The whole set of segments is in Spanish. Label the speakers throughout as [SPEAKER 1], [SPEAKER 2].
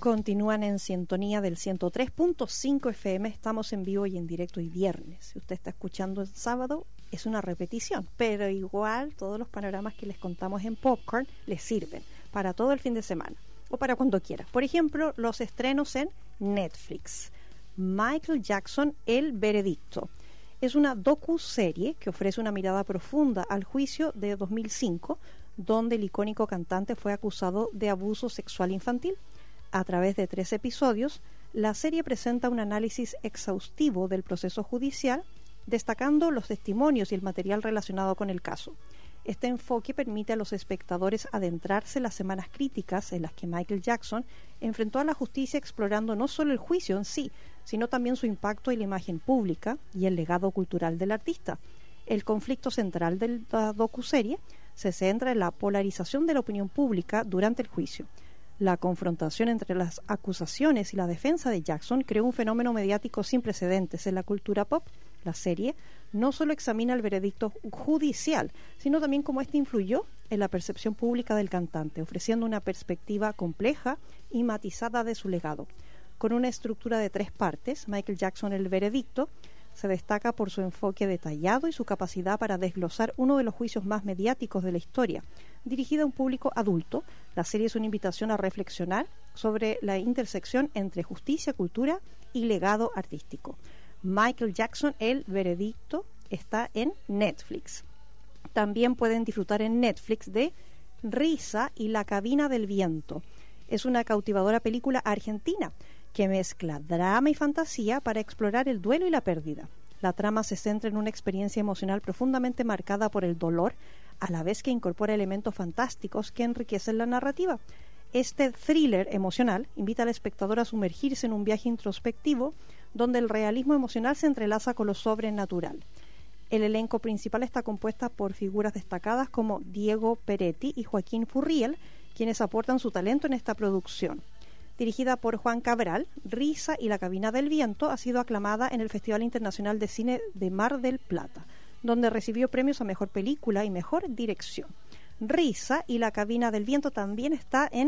[SPEAKER 1] Continúan en sintonía del 103.5 FM. Estamos en vivo y en directo y viernes. Si usted está escuchando el sábado, es una repetición, pero igual todos los panoramas que les contamos en Popcorn les sirven para todo el fin de semana o para cuando quiera. Por ejemplo, los estrenos en Netflix. Michael Jackson, El Veredicto. Es una docuserie que ofrece una mirada profunda al juicio de 2005, donde el icónico cantante fue acusado de abuso sexual infantil. A través de 3 episodios, la serie presenta un análisis exhaustivo del proceso judicial, destacando los testimonios y el material relacionado con el caso. Este enfoque permite a los espectadores adentrarse en las semanas críticas en las que Michael Jackson enfrentó a la justicia, explorando no solo el juicio en sí, sino también su impacto en la imagen pública y el legado cultural del artista. El conflicto central de la docuserie se centra en la polarización de la opinión pública durante el juicio. La confrontación entre las acusaciones y la defensa de Jackson creó un fenómeno mediático sin precedentes en la cultura pop. La serie no solo examina el veredicto judicial, sino también cómo este influyó en la percepción pública del cantante, ofreciendo una perspectiva compleja y matizada de su legado. Con una estructura de 3 partes, Michael Jackson, El Veredicto, se destaca por su enfoque detallado y su capacidad para desglosar uno de los juicios más mediáticos de la historia. Dirigida a un público adulto, la serie es una invitación a reflexionar sobre la intersección entre justicia, cultura y legado artístico. Michael Jackson, El Veredicto, está en Netflix. También pueden disfrutar en Netflix de Risa y la cabina del viento. Es una cautivadora película argentina que mezcla drama y fantasía para explorar el duelo y la pérdida. La trama se centra en una experiencia emocional profundamente marcada por el dolor, a la vez que incorpora elementos fantásticos que enriquecen la narrativa. Este thriller emocional invita al espectador a sumergirse en un viaje introspectivo donde el realismo emocional se entrelaza con lo sobrenatural. El elenco principal está compuesta por figuras destacadas como Diego Peretti y Joaquín Furriel, quienes aportan su talento en esta producción. Dirigida por Juan Cabral, Risa y la cabina del viento ha sido aclamada en el Festival Internacional de Cine de Mar del Plata, donde recibió premios a Mejor Película y Mejor Dirección. Risa y la cabina del viento también está en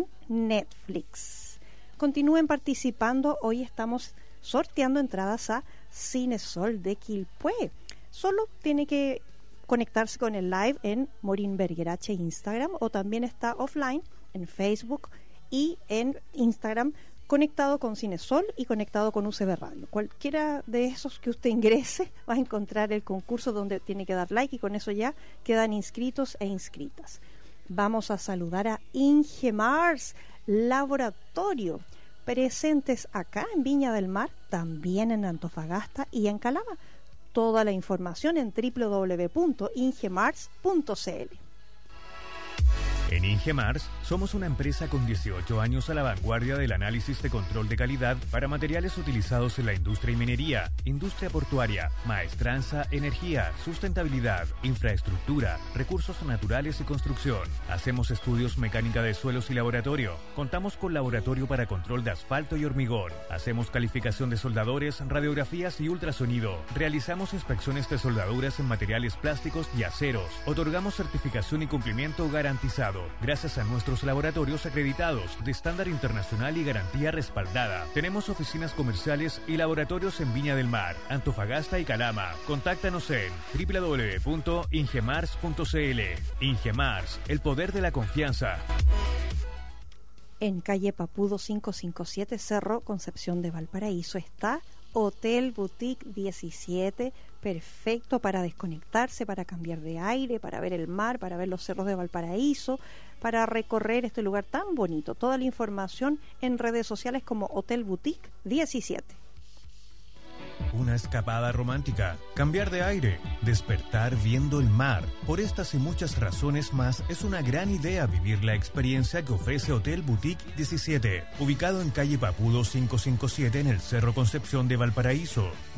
[SPEAKER 1] Netflix. Continúen participando, hoy estamos sorteando entradas a Cinesol de Quilpué. Solo tiene que conectarse con el live en Morín Bergerache Instagram, o también está offline en Facebook y en Instagram, conectado con Cinesol y conectado con UCB Radio. Cualquiera de esos que usted ingrese va a encontrar el concurso donde tiene que dar like, y con eso ya quedan inscritos e inscritas. Vamos a saludar a Ingemars Laboratorio, presentes acá en Viña del Mar, también en Antofagasta y en Calama. Toda la información en www.ingemars.cl.
[SPEAKER 2] En Ingemars somos una empresa con 18 años a la vanguardia del análisis de control de calidad para materiales utilizados en la industria y minería, industria portuaria, maestranza, energía, sustentabilidad, infraestructura, recursos naturales y construcción. Hacemos estudios mecánica de suelos y laboratorio. Contamos con laboratorio para control de asfalto y hormigón. Hacemos calificación de soldadores, radiografías y ultrasonido. Realizamos inspecciones de soldaduras en materiales plásticos y aceros. Otorgamos certificación y cumplimiento garantizado, gracias a nuestros laboratorios acreditados de estándar internacional y garantía respaldada. Tenemos oficinas comerciales y laboratorios en Viña del Mar, Antofagasta y Calama. Contáctanos en www.ingemars.cl. Ingemars, el poder de la confianza.
[SPEAKER 1] En calle Papudo 557, Cerro Concepción de Valparaíso, está Hotel Boutique 17, perfecto para desconectarse, para cambiar de aire, para ver el mar, para ver los cerros de Valparaíso, para recorrer este lugar tan bonito. Toda la información en redes sociales como Hotel Boutique 17.
[SPEAKER 2] Una escapada romántica, cambiar de aire, despertar viendo el mar. Por estas y muchas razones más, es una gran idea vivir la experiencia que ofrece Hotel Boutique 17, ubicado en calle Papudo 557 en el Cerro Concepción de Valparaíso.